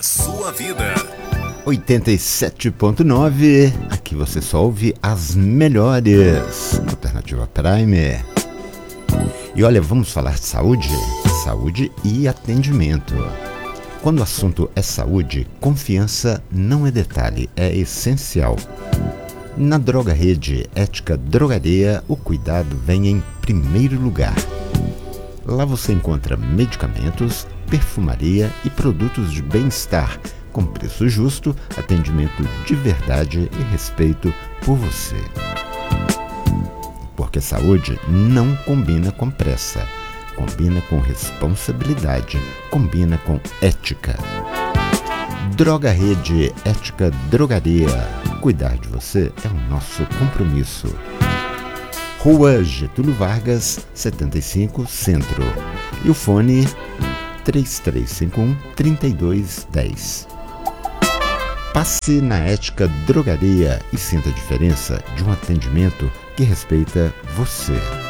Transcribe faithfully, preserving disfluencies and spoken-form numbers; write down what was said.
sua vida. oitenta e sete ponto nove, aqui você só ouve as melhores. Alternativa Prime. E olha, vamos falar de saúde? Saúde e atendimento. Quando o assunto é saúde, confiança não é detalhe, é essencial. Na Droga Rede Ética Drogaria, o cuidado vem em primeiro lugar. Lá você encontra medicamentos, perfumaria e produtos de bem-estar, com preço justo, atendimento de verdade e respeito por você. Porque saúde não combina com pressa, combina com responsabilidade, combina com ética. Droga Rede Ética Drogaria. Cuidar de você é o nosso compromisso. Rua Getúlio Vargas, setenta e cinco, Centro. E o fone três três cinco um, três dois um zero. Passe na Ética Drogaria e sinta a diferença de um atendimento que respeita você.